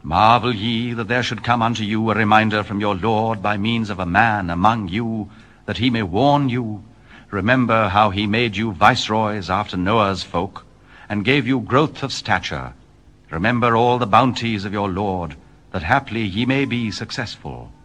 Marvel ye that there should come unto you a reminder from your Lord by means of a man among you, that he may warn you. Remember how he made you viceroys after Noah's folk, and gave you growth of stature. Remember all the bounties of your Lord, that haply ye may be successful.